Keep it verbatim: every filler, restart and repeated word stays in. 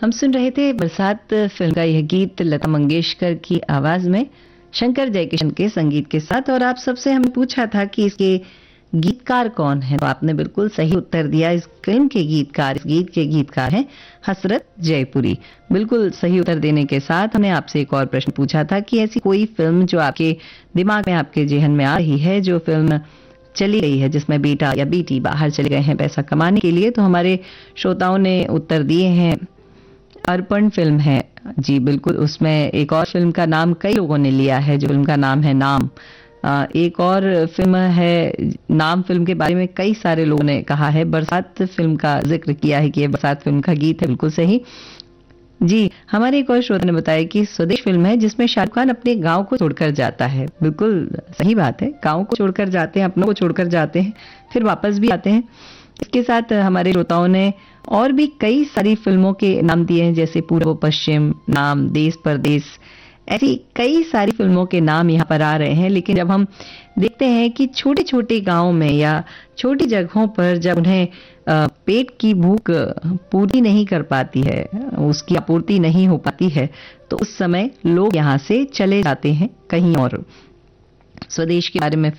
हम सुन रहे थे बरसात फिल्म का यह गीत लता मंगेशकर की आवाज में शंकर जयकिशन के संगीत के साथ। और आप सबसे हमने पूछा था कि इसके गीतकार कौन है, तो आपने बिल्कुल सही उत्तर दिया। इस फिल्म के गीतकार, इस गीत के गीतकार हैं हसरत जयपुरी। बिल्कुल सही उत्तर देने के साथ हमने आपसे एक और प्रश्न पूछा था कि ऐसी कोई फिल्म जो आपके दिमाग में, आपके जेहन में आ रही है, जो फिल्म चली गई है जिसमें बेटा या बेटी बाहर चले गए हैं पैसा कमाने के लिए। तो हमारे श्रोताओं ने उत्तर दिए हैं अर्पण फिल्म है। जी बिल्कुल, उसमें एक और फिल्म का नाम कई लोगों ने लिया है, जो फिल्म का नाम है नाम। आ, एक और फिल्म है नाम, फिल्म के बारे में कई सारे लोगों ने कहा है। बरसात फिल्म का जिक्र किया है कि ये बरसात फिल्म का गीत है। बिल्कुल सही जी। हमारे एक और श्रोता ने बताया कि स्वदेश फिल्म है जिसमें शाहरुख खान अपने गांव को छोड़कर जाता है। बिल्कुल सही बात है, गांव को छोड़कर जाते हैं, अपनों को छोड़कर जाते हैं, फिर वापस भी आते हैं। इसके साथ हमारे श्रोताओं ने और भी कई सारी फिल्मों के नाम दिए हैं, जैसे पूर्व पश्चिम, नाम, देश परदेश, ऐसी कई सारी फिल्मों के नाम यहाँ पर आ रहे हैं। लेकिन जब हम देखते हैं कि छोटे छोटे गांव में या छोटी जगहों पर जब उन्हें पेट की भूख पूरी नहीं कर पाती है, उसकी आपूर्ति नहीं हो पाती है, तो उस समय लोग यहाँ से चले जाते हैं कहीं और। स्वदेश के बारे में